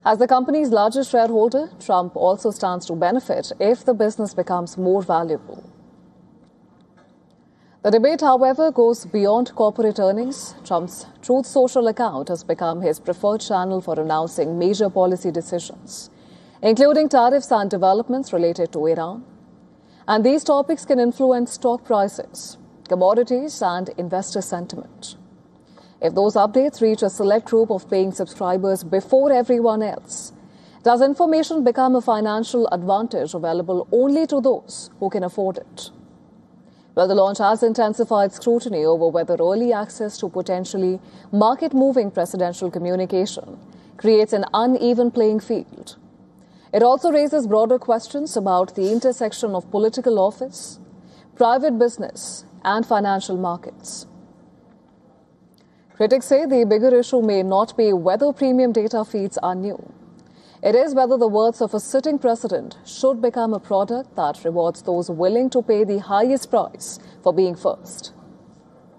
As the company's largest shareholder, Trump also stands to benefit if the business becomes more valuable. The debate, however, goes beyond corporate earnings. Trump's Truth Social account has become his preferred channel for announcing major policy decisions, including tariffs and developments related to Iran. And these topics can influence stock prices, commodities, and investor sentiment. If those updates reach a select group of paying subscribers before everyone else, does information become a financial advantage available only to those who can afford it? Well, the launch has intensified scrutiny over whether early access to potentially market-moving presidential communication creates an uneven playing field. It also raises broader questions about the intersection of political office, private business, and financial markets. Critics say the bigger issue may not be whether premium data feeds are new. It is whether the words of a sitting president should become a product that rewards those willing to pay the highest price for being first.